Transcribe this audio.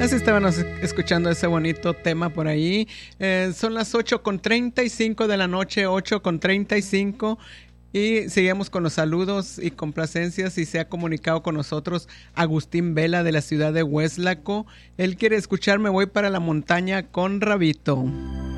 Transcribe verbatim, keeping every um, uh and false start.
Así estábamos escuchando ese bonito tema por ahí. Eh, son las ocho con treinta y cinco de la noche, ocho con treinta y cinco. Y seguimos con los saludos y complacencias y se ha comunicado con nosotros Agustín Vela de la ciudad de Hueslaco. Él quiere escuchar Me voy para la montaña con Rabito.